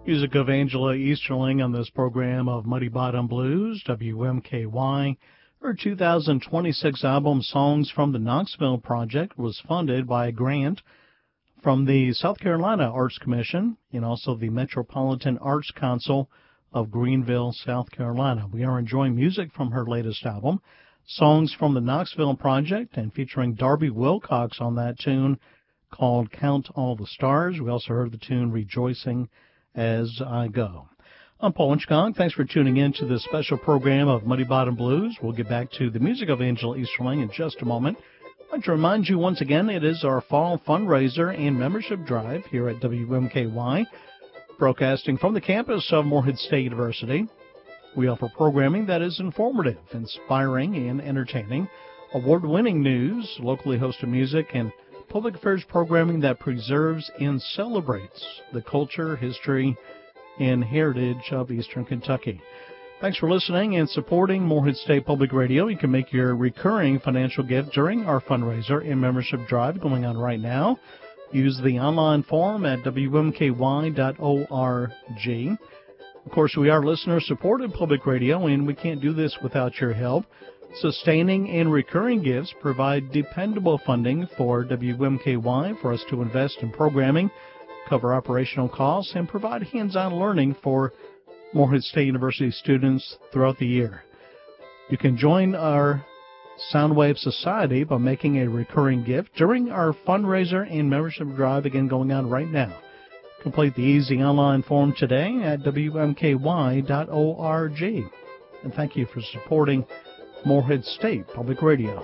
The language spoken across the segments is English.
Music of Angela Easterling on this program of Muddy Bottom Blues, WMKY. Her 2026 album, Songs from the Knoxville Project, was funded by a grant from the South Carolina Arts Commission and also the Metropolitan Arts Council of Greenville, South Carolina. We are enjoying music from her latest album, Songs from the Knoxville Project, and featuring Darby Wilcox on that tune called Count All the Stars. We also heard the tune Rejoicing as I Go. I'm Paul Hitchcock. Thanks for tuning in to this special program of Muddy Bottom Blues. We'll get back to the music of Angela Easterling in just a moment. I'd like to remind you once again, it is our fall fundraiser and membership drive here at WMKY, broadcasting from the campus of Morehead State University. We offer programming that is informative, inspiring, and entertaining, award-winning news, locally hosted music, and public affairs programming that preserves and celebrates the culture, history, and heritage of Eastern Kentucky. Thanks for listening and supporting Morehead State Public Radio. You can make your recurring financial gift during our fundraiser and membership drive going on right now. Use the online form at wmky.org. Of course, we are listener-supported public radio, and we can't do this without your help. Sustaining and recurring gifts provide dependable funding for WMKY for us to invest in programming, cover operational costs, and provide hands-on learning for Morehead State University students throughout the year. You can join our Soundwave Society by making a recurring gift during our fundraiser and membership drive, again going on right now. Complete the easy online form today at wmky.org. And thank you for supporting Morehead State Public Radio.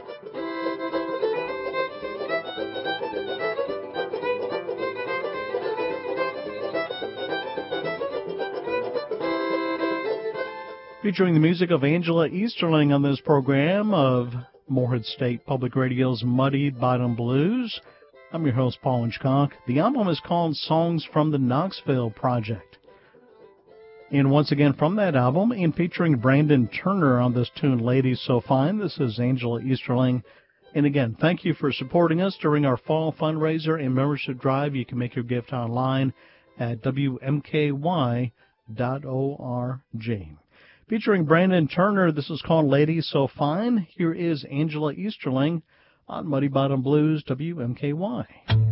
Featuring the music of Angela Easterling on this program of Morehead State Public Radio's Muddy Bottom Blues. I'm your host, Paul Hitchcock. The album is called Songs from the Knoxville Project. And once again from that album, and featuring Brandon Turner on this tune, Lady So Fine, this is Angela Easterling. And again, thank you for supporting us during our fall fundraiser and membership drive. You can make your gift online at wmky.org. Featuring Brandon Turner, this is called Lady So Fine. Here is Angela Easterling on Muddy Bottom Blues, WMKY.